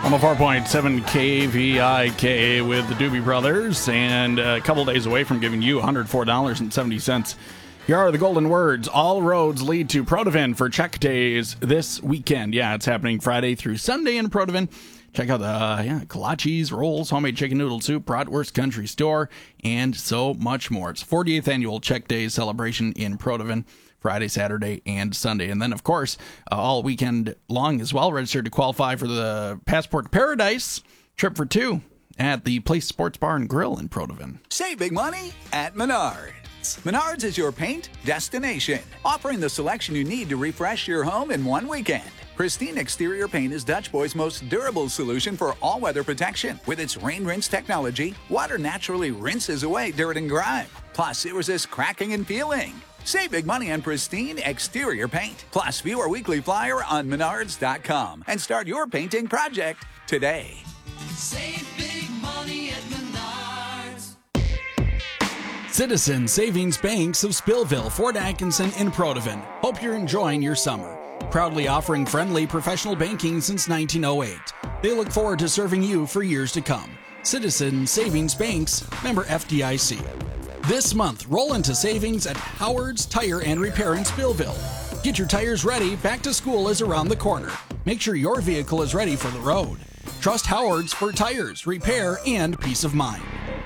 104.7 KVIK with the Doobie Brothers, and a couple days away from giving you $104.70. Here are the golden words. All roads lead to Protivin for Check Days this weekend. Yeah, it's happening Friday through Sunday in Protivin. Check out the kolaches, rolls, homemade chicken noodle soup, Bratwurst Country Store, and so much more. It's 40th annual Check Days celebration in Protivin. Friday, Saturday, and Sunday. And then, of course, all weekend long as well, registered to qualify for the Passport to Paradise trip for two at the Place Sports Bar and Grill in Protivin. Save big money at Menards. Menards is your paint destination, offering the selection you need to refresh your home in one weekend. Pristine Exterior Paint is Dutch Boy's most durable solution for all-weather protection. With its rain rinse technology, water naturally rinses away dirt and grime. Plus, it resists cracking and peeling. Save big money on Pristine Exterior Paint. Plus, view our weekly flyer on Menards.com and start your painting project today. Save big money at Menards. Citizen Savings Banks of Spillville, Fort Atkinson, and Protivin. Hope you're enjoying your summer. Proudly offering friendly professional banking since 1908. They look forward to serving you for years to come. Citizen Savings Banks, member FDIC. This month, roll into savings at Howard's Tire and Repair in Spillville. Get your tires ready, back to school is around the corner. Make sure your vehicle is ready for the road. Trust Howard's for tires, repair, and peace of mind.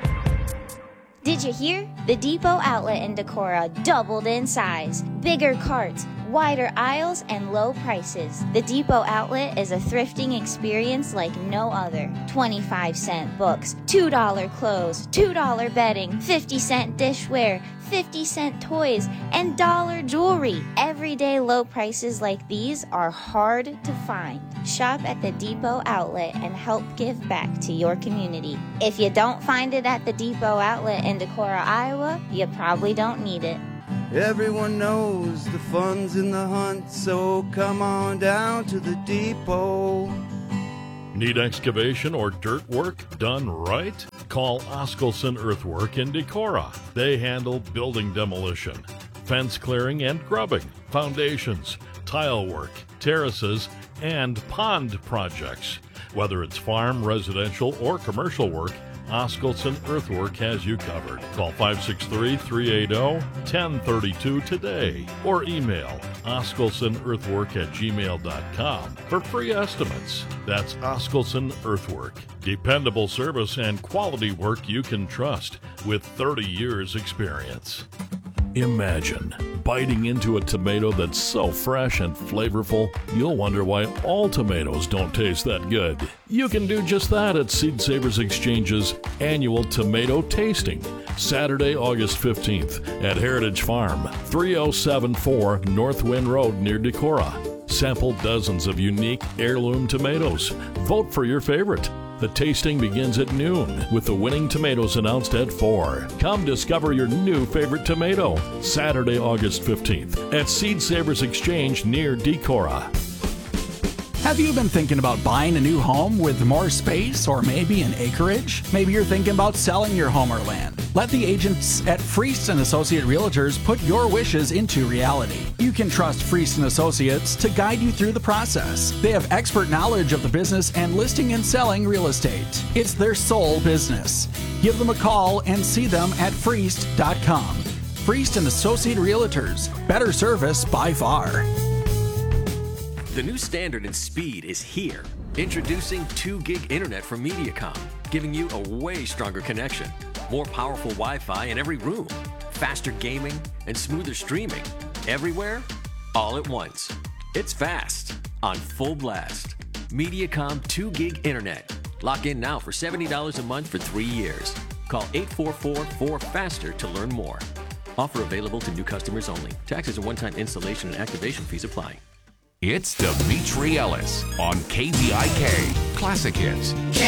Did you hear? The Depot outlet in Decorah doubled in size. Bigger carts, wider aisles, and low prices. The Depot outlet is a thrifting experience like no other. 25-cent books, $2 clothes, $2 bedding, 50-cent dishware, 50-cent toys, and dollar jewelry. Everyday low prices like these are hard to find. Shop at the Depot outlet and help give back to your community. If you don't find it at the Depot outlet in Decorah, Iowa, you probably don't need it. Everyone knows the fun's in the hunt, so come on down to the depot. Need excavation or dirt work done right? Call Oskelson Earthwork in Decorah. They handle building demolition, fence clearing and grubbing, foundations, tile work, terraces, and pond projects. Whether it's farm, residential, or commercial work, Oskelson Earthwork has you covered. Call 563-380-1032 today or email oskelsonearthwork@gmail.com for free estimates. That's Oskelson Earthwork. Dependable service and quality work you can trust with 30 years experience. Imagine biting into a tomato that's so fresh and flavorful, you'll wonder why all tomatoes don't taste that good. You can do just that at Seed Savers Exchange's annual tomato tasting, Saturday, August 15th at Heritage Farm, 3074 North Wind Road near Decorah. Sample dozens of unique heirloom tomatoes. Vote for your favorite. The tasting begins at noon, with the winning tomatoes announced at 4. Come discover your new favorite tomato, Saturday, August 15th, at Seed Savers Exchange near Decorah. Have you been thinking about buying a new home with more space or maybe an acreage? Maybe you're thinking about selling your home or land. Let the agents at Friest & Associate Realtors put your wishes into reality. You can trust Friest & Associates to guide you through the process. They have expert knowledge of the business and listing and selling real estate. It's their sole business. Give them a call and see them at Friest.com. Friest & Associate Realtors. Better service by far. The new standard in speed is here. Introducing 2 gig internet from Mediacom, giving you a way stronger connection, more powerful Wi-Fi in every room, faster gaming, and smoother streaming. Everywhere, all at once. It's fast, on full blast. Mediacom 2 gig internet. Lock in now for $70 a month for 3 years. Call 844-4FASTER to learn more. Offer available to new customers only. Taxes and one-time installation and activation fees apply. It's Dimitri Ellis on KVIK Classic Hits.